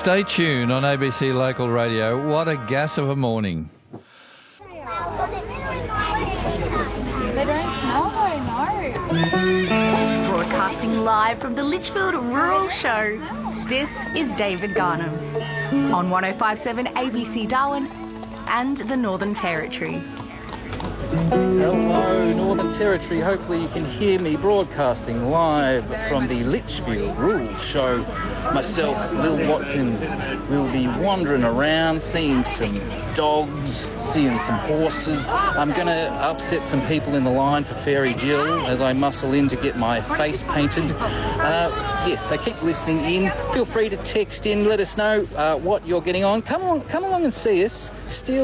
Stay tuned on ABC Local Radio. What a gas of a morning. They don't smell very no. Broadcasting live from the Litchfield Rural Show, this is David Garnham on 105.7 ABC Darwin and the Northern Territory. Hello, Northern Territory. Hopefully you can hear me broadcasting live from the Litchfield Rural Show. Myself, Lil Watkins, will be wandering around, seeing some dogs, seeing some horses. I'm going to upset some people in the line for Fairy Jill as I muscle in to get my face painted. Yes, so keep listening in. Feel free to text in, let us know what you're getting on. Come along and see us. Steal